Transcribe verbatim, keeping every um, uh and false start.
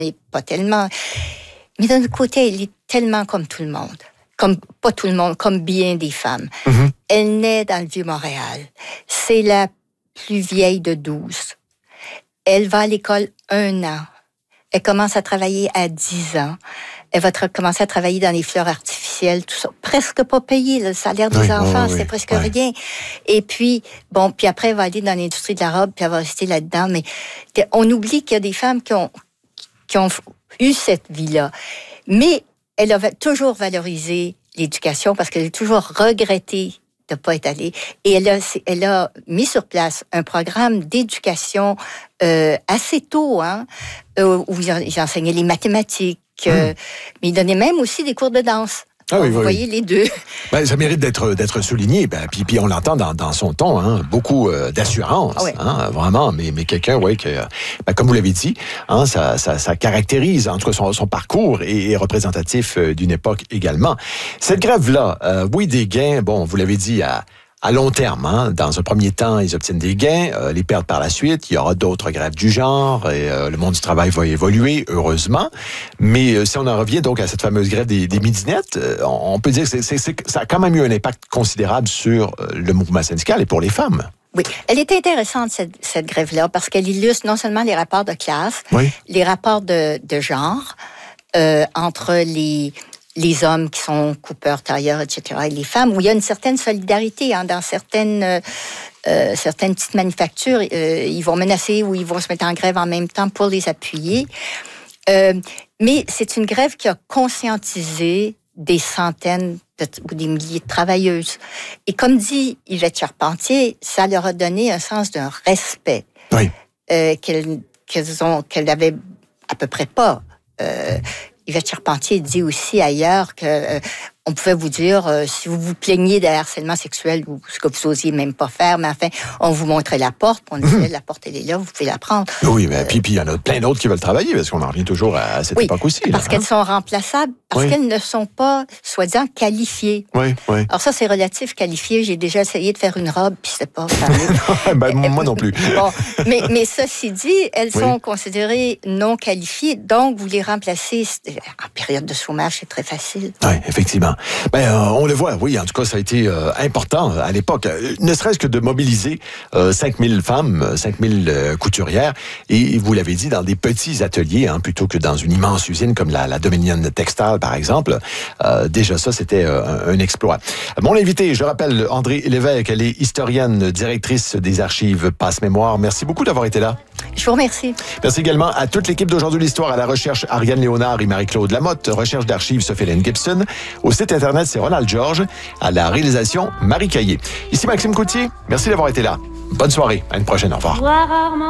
Et pas tellement. Mais d'un autre côté, elle est tellement comme tout le monde. Comme, pas tout le monde, comme bien des femmes. Mm-hmm. Elle naît dans le Vieux-Montréal. C'est la plus vieille de douze. Elle va à l'école un an. Elle commence à travailler à dix ans. Elle va tra- commencer à travailler dans les fleurs artificielles, tout ça. Presque pas payé, le salaire des oui, enfants, oui, c'est oui, presque oui. rien. Et puis, bon, puis après, elle va aller dans l'industrie de la robe, puis elle va rester là-dedans. Mais on oublie qu'il y a des femmes qui ont, qui ont eu cette vie-là. Mais elle a toujours valorisé l'éducation parce qu'elle a toujours regretté de ne pas être allée. Et elle a, elle a mis sur place un programme d'éducation euh, assez tôt, hein, euh, où ils enseignaient les mathématiques, euh, mmh. mais ils donnaient même aussi des cours de danse. Ah oui, vous oui, voyez oui. les deux. Ben, ça mérite d'être d'être souligné. Ben, puis, puis on l'entend dans, dans son ton, hein, beaucoup euh, d'assurance, ah oui. hein, vraiment. Mais, mais quelqu'un, ouais, que, ben, comme vous l'avez dit, hein, ça, ça, ça caractérise, en tout cas, son, son parcours est, est représentatif euh, d'une époque également. Cette grève-là, euh, oui, des gains. Bon, vous l'avez dit à. À long terme, hein, dans un premier temps, ils obtiennent des gains, euh, les perdent par la suite. Il y aura d'autres grèves du genre et euh, le monde du travail va évoluer, heureusement. Mais euh, si on en revient donc à cette fameuse grève des, des midinettes, euh, on peut dire que c'est, c'est, c'est, ça a quand même eu un impact considérable sur euh, le mouvement syndical et pour les femmes. Oui, elle est intéressante, cette, cette grève-là, parce qu'elle illustre non seulement les rapports de classe, oui. les rapports de, de genre euh, entre les... les hommes qui sont coupeurs, tailleurs, et cetera, et les femmes, où il y a une certaine solidarité hein, dans certaines, euh, certaines petites manufactures. Euh, ils vont menacer ou ils vont se mettre en grève en même temps pour les appuyer. Euh, mais c'est une grève qui a conscientisé des centaines de, ou des milliers de travailleuses. Et comme dit Yvette Charpentier, ça leur a donné un sens d'un respect oui. euh, qu'elles, qu'elles ont, qu'elles n'avaient à peu près pas. Euh, Yvette Charpentier dit aussi ailleurs que euh, on pouvait vous dire euh, si vous vous plaignez de harcèlement sexuel ou ce que vous osiez même pas faire, mais enfin on vous montrait la porte, on disait mmh. la porte elle est là, vous pouvez la prendre. Oui, mais euh, puis puis il y en a plein d'autres qui veulent travailler parce qu'on en revient toujours à cette oui, époque aussi. Parce là, qu'elles hein? sont remplaçables, parce oui. qu'elles ne sont pas soi-disant qualifiées. Oui, oui. Alors ça c'est relatif qualifié. J'ai déjà essayé de faire une robe puis c'est pas fameux. ben, moi non plus. Bon, mais mais ceci dit, elles oui. sont considérées non qualifiées, donc vous les remplacez en période de chômage, c'est très facile. Oui, effectivement. Ben euh, on le voit, oui, en tout cas, ça a été euh, important à l'époque, euh, ne serait-ce que de mobiliser euh, cinq mille femmes, cinq mille euh, couturières, et vous l'avez dit, dans des petits ateliers, hein, plutôt que dans une immense usine comme la, la Dominion Textile, par exemple. Euh, déjà ça, c'était euh, un, un exploit. Mon invité, je rappelle, Andrée Lévesque, elle est historienne, directrice des archives Passe-Mémoire. Merci beaucoup d'avoir été là. Je vous remercie. Merci également à toute l'équipe d'Aujourd'hui l'Histoire, à la recherche Ariane Léonard et Marie-Claude Lamotte, recherche d'archives Sophie-Hélène Gibson, au site internet c'est Ronald Georges, à la réalisation Marie Caillé. Ici Maxime Coutier, merci d'avoir été là. Bonne soirée, à une prochaine, au revoir.